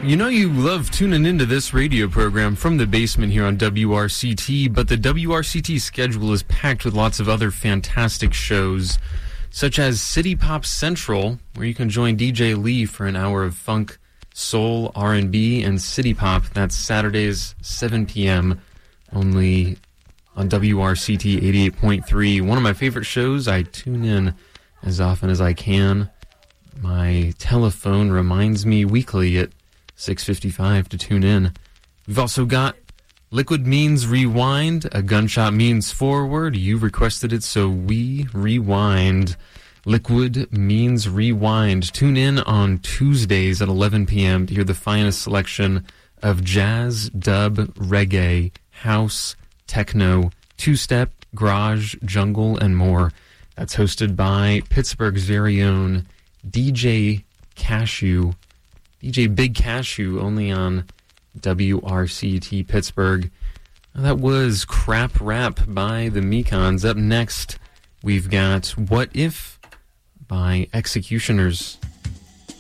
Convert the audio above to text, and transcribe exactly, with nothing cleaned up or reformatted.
You know you love tuning into this radio program from the basement here on W R C T, but the W R C T schedule is packed with lots of other fantastic shows, such as City Pop Central, where you can join D J Lee for an hour of funk, soul, R and B, and City Pop. That's Saturdays, seven p.m., only on W R C T eighty-eight point three. One of my favorite shows. I tune in as often as I can. My telephone reminds me weekly at six fifty-five to tune in. We've also got Liquid Means Rewind, A Gunshot Means Forward. You requested it, so we rewind. Liquid Means Rewind. Tune in on Tuesdays at eleven p.m. to hear the finest selection of jazz, dub, reggae, house, techno, two-step, garage, jungle, and more. That's hosted by Pittsburgh's very own D J Cashew. D J Big Cashew, only on W R C T Pittsburgh. That was Crap Rap by the Mekons. Up next, we've got What If by Executioners.